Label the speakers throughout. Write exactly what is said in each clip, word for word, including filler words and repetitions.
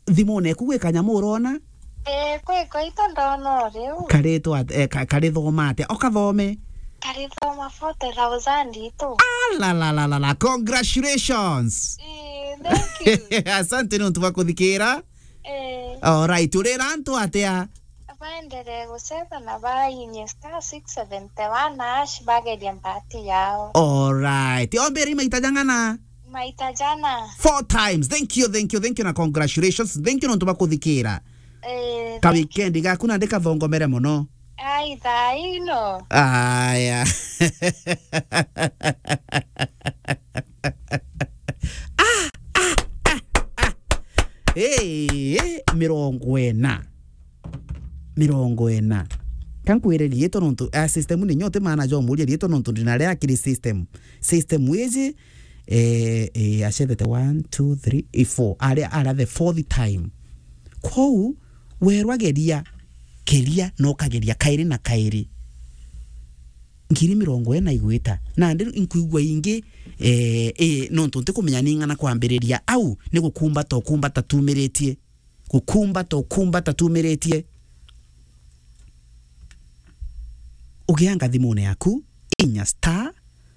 Speaker 1: thimone kuwe kanyamuro ona
Speaker 2: eh kwe ko itondono riu
Speaker 1: kare to eh, kare thomate okathome
Speaker 2: kare thoma forty thousand ito
Speaker 1: la la la la la congratulations
Speaker 2: eh thank you
Speaker 1: asante no tuwa kuthikira
Speaker 2: eh
Speaker 1: all right urera antu atia
Speaker 2: baendere guseta na bainye star six seven one ash bagedia mpati yao
Speaker 1: all right omberi maitajangana
Speaker 2: maitajana
Speaker 1: four times thank you thank you thank you na congratulations thank you no tuwa kuthikira
Speaker 2: eh
Speaker 1: ka weekend gaku na ndika thongomere muno
Speaker 2: ai thaino
Speaker 1: aya ah, ah, ah, ah. Hey, mirongo ena mirongo ena kankwire rieto nontu a system ni nyote mana jo muri rieto nontu dinare akiri system system wezi eh eh ashete one two three four are are the fourth time kou werwa geria keria no kageria kairi na kairi ngiri mirongo ena igwita na ndi inkuigwa ingi eh eh nontu ntikumenya ningana kwambiriria au ni gukumba to kumba tatumiretie gukumba to kumba tatumiretie ugianga thimune yaku inya star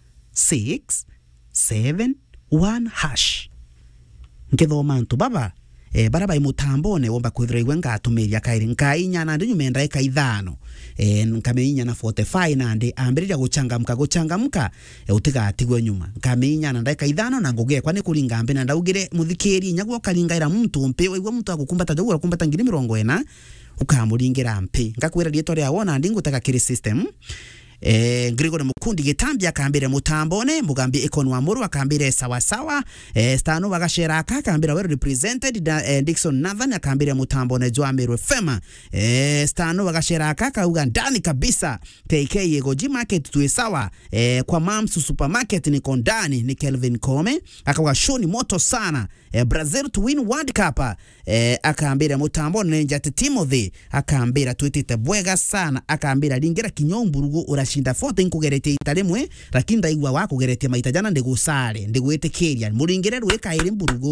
Speaker 1: six seven one hash ngithoma ntu baba eh baraba imutambone womba kwithira igwe ngatumiria kairi nkainya na ndinyu menda eka ithano eh nkameinya na forty-five na ndi ambiriria guchangamka guchangamka e utigatigwe nyuma nkameinya na ndeka ithano na nguge kwa ni kuringa mbe na ndaugire muthikiri nyagwo karingaira muntu mpe igwe muntu agukumbata jagura kumbata ngiri mirongo ena ukamuringira mpe ngakwira rieto ria wona ndi ngutaka kiri system eh Gregory Mukundi gitambi akambire mutambone mugambi ekonwa muru akambire sawa sawa eh stano bagashera akambira well represented da, eh, Dixon Nathan akambire mutambone Joamero Fema eh stano bagashera akaka uga ndani kabisa K K yego G market tuwe sawa eh kwa Mamsu supermarket ni kondani ni Kelvin Kome akawa show ni moto sana eh, Brazil to win World Cup eh akambira mutambone Njati Timothy akambira twitite bwega sana akambira lingira kinyomburugo urashinda forty nkugerete italemwe lakini ndaigwa wako gerete maitajana ndigusare ndigwitikiria muringire rweka iri mburugo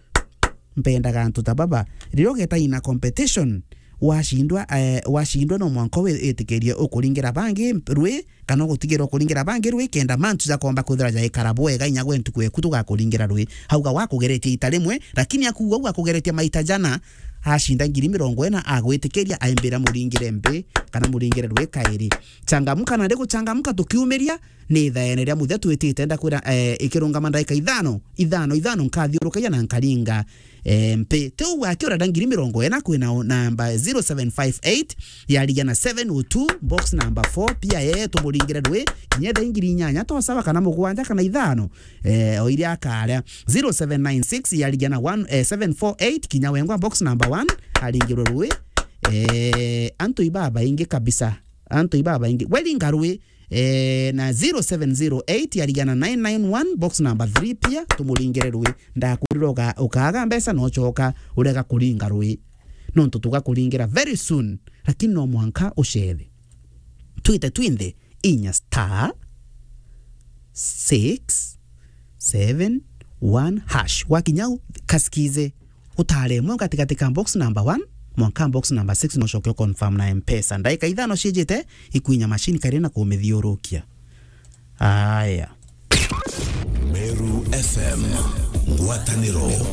Speaker 1: mpenda gantu tababa rirogeta ina competition washindwa eh, washindwa no mwanko we etikiria ukuringira bangi rwe kana gutigira ukuringira bangi rwe kenda mantu za komba kuthira ja ikarabwega inyagwe ntukwe kutuga kuringira rwe hauga wako gerete italemwe lakini akuwa wako gerete maitajana hashinda ngiri mirongo ena agwitikiria aimbira muringire mbe kana muringire rwe kairi changamuka na ndego changamuka tukiumeria ni thaene ria muthe twitite nda kwira eh, ikirunga mandaika ithano ithano ithano nkathiuruka na nkaringa eh, mpe tu wakiora ngiri mirongo ena kwina namba zero seven five eight yari na seven oh two box number four pia ye to muringire rwe nyetha ngiri nyanya to saba kana mugwanja kana ithano eh oiria akaria zero seven nine six yari na one seven four eight kinyawengwa box number one aringiro rwe eh anto ibaba ingi kabisa anto ibaba ingi welinga rwe eh na zero seven zero eight yari na nine nine one box number three pia tumuringire rwe ndakuriroga ukaga mbesa no choka urega kuringa rwe nonto tuga kuringira very soon lakini no mwanka ushethe twite twinde inya star six seven one hash wakinyau kaskize utale mwe katika katika box number one mwanka box number six no shokyo confirm na mpesa ndaika ithano shijete ikuinya machine karina kumithiorukia aya
Speaker 3: Meru F M Ngwataniro